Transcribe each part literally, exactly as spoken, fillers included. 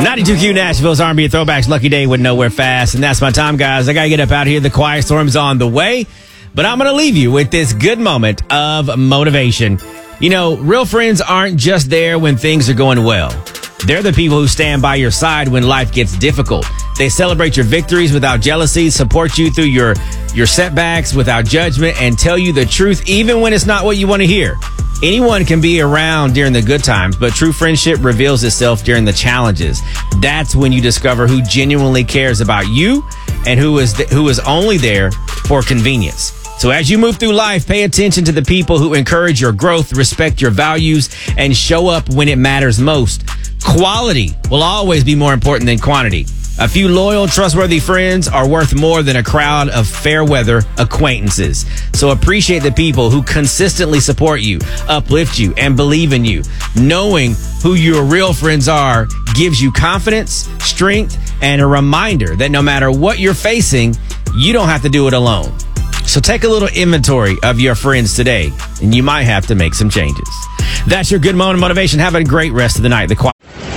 ninety-two Q Nashville's R and B Throwbacks Lucky Day with Nowhere Fast. And that's my time, guys. I got to get up out of here. The quiet storm's on the way. But I'm going to leave you with this good moment of motivation. You know, real friends aren't just there when things are going well. They're the people who stand by your side when life gets difficult. They celebrate your victories without jealousy, support you through your, your setbacks without judgment, and tell you the truth even when it's not what you want to hear. Anyone can be around during the good times, but true friendship reveals itself during the challenges. That's when you discover who genuinely cares about you and who is th- who is only there for convenience. So as you move through life, pay attention to the people who encourage your growth, respect your values, and show up when it matters most. Quality will always be more important than quantity. A few loyal, trustworthy friends are worth more than a crowd of fair-weather acquaintances. So appreciate the people who consistently support you, uplift you, and believe in you. Knowing who your real friends are gives you confidence, strength, and a reminder that no matter what you're facing, you don't have to do it alone. So take a little inventory of your friends today, and you might have to make some changes. That's your good moment of motivation. Have a great rest of the night. The Quiet.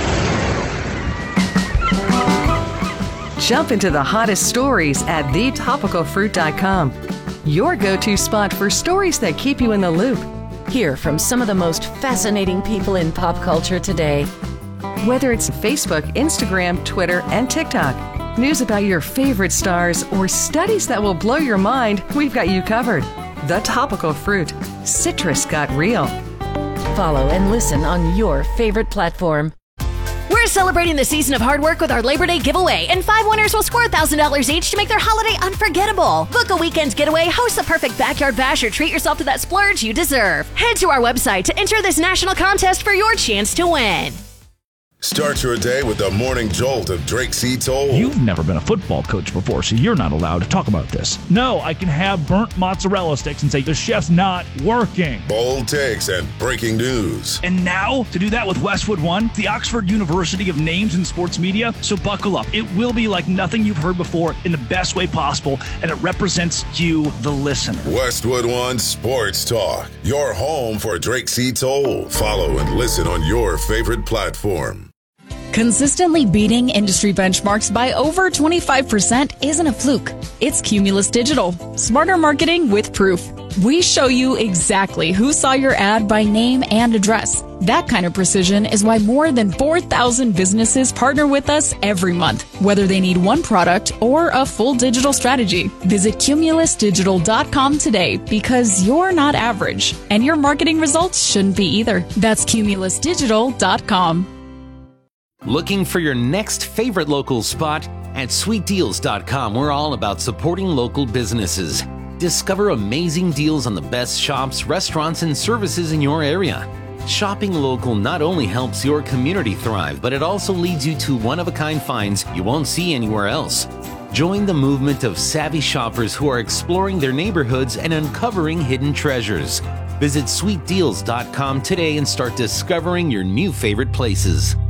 Jump into the hottest stories at the topical fruit dot com. Your go-to spot for stories that keep you in the loop. Hear from some of the most fascinating people in pop culture today. Whether it's Facebook, Instagram, Twitter, and TikTok, news about your favorite stars, or studies that will blow your mind, we've got you covered. The Topical Fruit. Citrus got real. Follow and listen on your favorite platform. We're celebrating the season of hard work with our Labor Day giveaway, and five winners will score one thousand dollars each to make their holiday unforgettable. Book a weekend getaway, host the perfect backyard bash, or treat yourself to that splurge you deserve. Head to our website to enter this national contest for your chance to win. Start your day with the morning jolt of Drake C. Toll. You've never been a football coach before, so you're not allowed to talk about this. No, I can have burnt mozzarella sticks and say the chef's not working. Bold takes and breaking news. And now, to do that with Westwood One, the Oxford University of names in sports media. So buckle up. It will be like nothing you've heard before in the best way possible, and it represents you, the listener. Westwood One Sports Talk, your home for Drake C. Toll. Follow and listen on your favorite platform. Consistently beating industry benchmarks by over twenty-five percent isn't a fluke. It's Cumulus Digital. Smarter marketing with proof. We show you exactly who saw your ad by name and address. That kind of precision is why more than four thousand businesses partner with us every month, whether they need one product or a full digital strategy. Visit cumulus digital dot com today, because you're not average, and your marketing results shouldn't be either. That's cumulus digital dot com. Looking for your next favorite local spot? At sweet deals dot com, we're all about supporting local businesses. Discover amazing deals on the best shops, restaurants, and services in your area. Shopping local not only helps your community thrive, but it also leads you to one-of-a-kind finds you won't see anywhere else. Join the movement of savvy shoppers who are exploring their neighborhoods and uncovering hidden treasures. Visit sweet deals dot com today and start discovering your new favorite places.